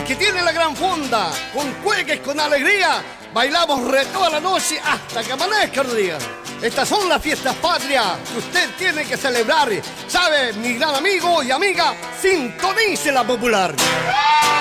porque tiene la gran fonda, con cueques, con alegría, bailamos toda la noche hasta que amanezca el día. Estas son las fiestas patrias que usted tiene que celebrar. ¿Sabe, mi gran amigo y amiga? Sintonice la popular.